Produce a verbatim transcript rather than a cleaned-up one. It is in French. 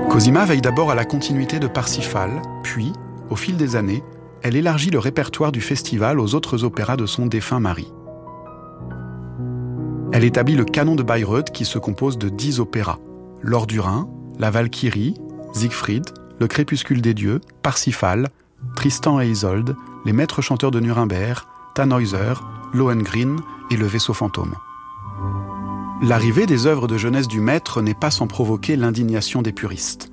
Cosima veille d'abord à la continuité de Parsifal, puis, au fil des années, elle élargit le répertoire du festival aux autres opéras de son défunt mari. Elle établit le canon de Bayreuth qui se compose de dix opéras. L'Or du Rhin, La Valkyrie, Siegfried, Le Crépuscule des dieux, Parsifal, Tristan et Isolde, Les Maîtres chanteurs de Nuremberg, Tannhäuser, Lohengrin et Le Vaisseau fantôme. L'arrivée des œuvres de jeunesse du maître n'est pas sans provoquer l'indignation des puristes.